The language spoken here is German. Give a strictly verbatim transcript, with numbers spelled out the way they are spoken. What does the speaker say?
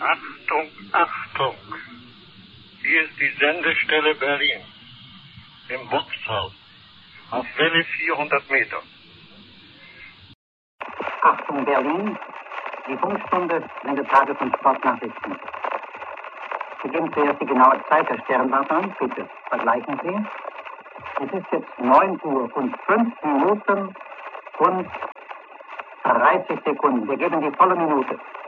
Achtung, Achtung. Hier ist die Sendestelle Berlin. Im Wirtshaus. Auf Welle vierhundert Meter. Achtung, Berlin. Die Funkstunde, Sendetage von Sportnachrichten. Beginnt zuerst die genaue Zeit der Sternwarte an. Bitte vergleichen Sie. Es ist jetzt neun Uhr und fünf Minuten und dreißig Sekunden. Wir geben die volle Minute.